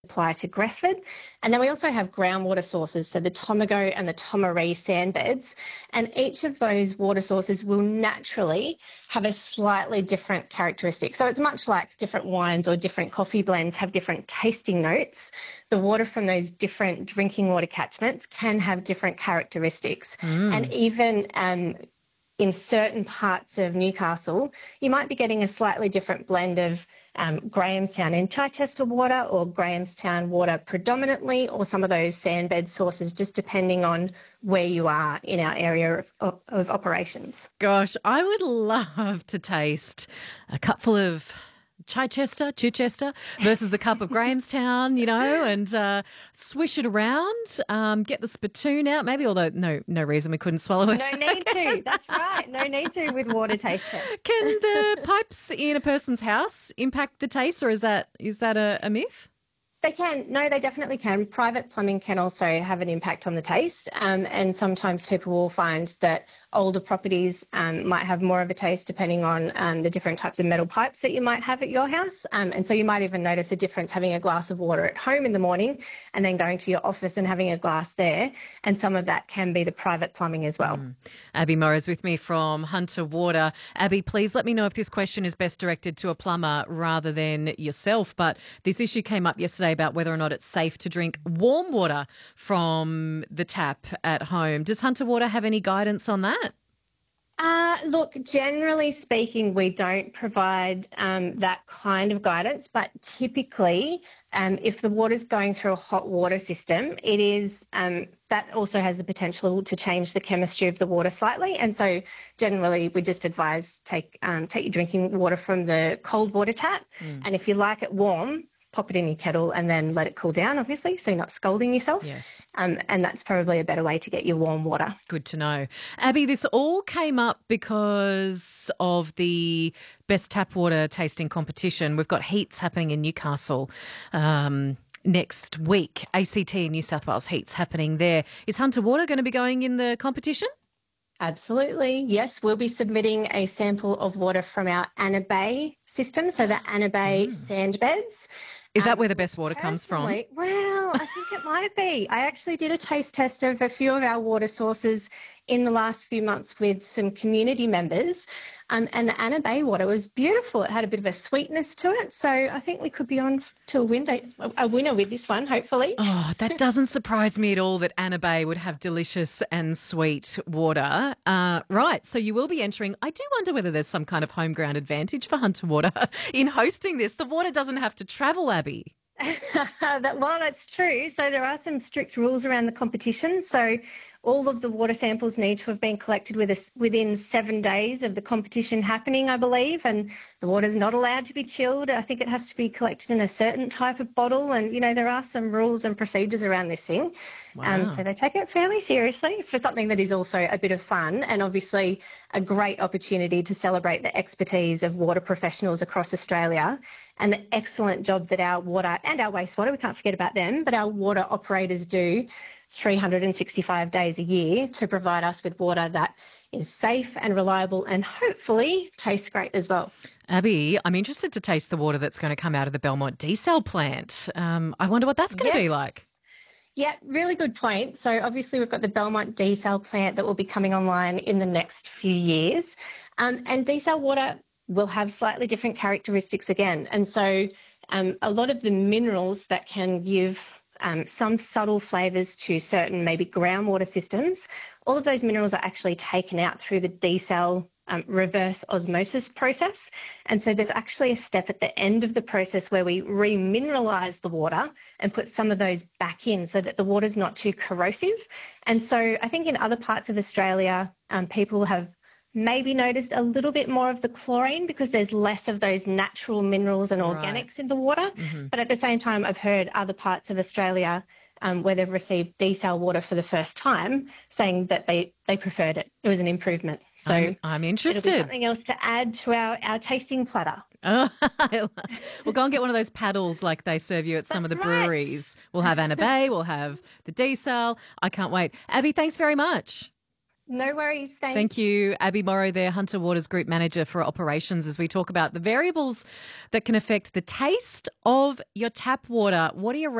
apply to Gresford. And then we also have groundwater sources, so the Tomago and the Tomaree sandbeds. And each of those water sources will naturally have a slightly different characteristic. So it's much like different wines or different coffee blends have different tasting notes. The water from those different drinking water catchments can have different characteristics. And even in certain parts of Newcastle, you might be getting a slightly different blend of Grahamstown and Chichester water, or Grahamstown water predominantly, or some of those sandbed sources, just depending on where you are in our area of operations. Gosh, I would love to taste a cupful of Chichester versus a cup of Grahamstown, and swish it around, get the spittoon out, maybe, although no reason we couldn't swallow it. No need to. That's right. No need to with water taste test. Can the pipes in a person's house impact the taste, or is that a myth? They can. No, they definitely can. Private plumbing can also have an impact on the taste, and sometimes people will find that older properties might have more of a taste depending on the different types of metal pipes that you might have at your house. And so you might even notice a difference having a glass of water at home in the morning and then going to your office and having a glass there. And some of that can be the private plumbing as well. Abby Morrow's with me from Hunter Water. Abby, please let me know if this question is best directed to a plumber rather than yourself. But this issue came up yesterday about whether or not it's safe to drink warm water from the tap at home. Does Hunter Water have any guidance on that? Look, generally speaking, we don't provide that kind of guidance, but typically if the water's going through a hot water system, it is that also has the potential to change the chemistry of the water slightly. And so generally we just advise take your drinking water from the cold water tap. And if you like it warm, pop it in your kettle and then let it cool down, obviously, so you're not scalding yourself. Yes. And that's probably a better way to get your warm water. Good to know. Abby, this all came up because of the Best Tap Water Tasting Competition. We've got heats happening in Newcastle next week. ACT, New South Wales heats happening there. Is Hunter Water going to be going in the competition? Absolutely. Yes, we'll be submitting a sample of water from our Anna Bay system, so the Anna Bay sandbeds. Is that where the best water comes from? Well, I think it might be. I actually did a taste test of a few of our water sources in the last few months with some community members, and the Anna Bay water was beautiful. It had a bit of a sweetness to it, so I think we could be on to a winner with this one, hopefully. Oh, that doesn't surprise me at all that Anna Bay would have delicious and sweet water. Right, so you will be entering. I do wonder whether there's some kind of home ground advantage for Hunter Water in hosting this. The water doesn't have to travel, Abby. Well, that's true. So there are some strict rules around the competition. So all of the water samples need to have been collected within 7 days of the competition happening, I believe, and the water's not allowed to be chilled. I think it has to be collected in a certain type of bottle, and, there are some rules and procedures around this thing. Wow. So they take it fairly seriously for something that is also a bit of fun and obviously a great opportunity to celebrate the expertise of water professionals across Australia and the excellent job that our water and our wastewater, we can't forget about them, but our water operators do 365 days a year to provide us with water that is safe and reliable and hopefully tastes great as well. Abby, I'm interested to taste the water that's going to come out of the Belmont desal plant. I wonder what that's going to be like. Yeah, really good point. So obviously we've got the Belmont desal plant that will be coming online in the next few years. And desal water will have slightly different characteristics again. And so a lot of the minerals that can give some subtle flavours to certain maybe groundwater systems, all of those minerals are actually taken out through the desal reverse osmosis process. And so there's actually a step at the end of the process where we remineralise the water and put some of those back in so that the water's not too corrosive. And so I think in other parts of Australia, people have maybe noticed a little bit more of the chlorine because there's less of those natural minerals and organics in the water. But at the same time, I've heard other parts of Australia where they've received desal water for the first time saying that they preferred it. It was an improvement. So I'm interested. It'll be something else to add to our tasting platter. Oh, we'll go and get one of those paddles like they serve you at some of the breweries. We'll have Anna Bay, we'll have the desal. I can't wait. Abby, thanks very much. No worries. Thanks. Thank you. Abby Morrow there, Hunter Water's Group Manager for Operations, as we talk about the variables that can affect the taste of your tap water. What do you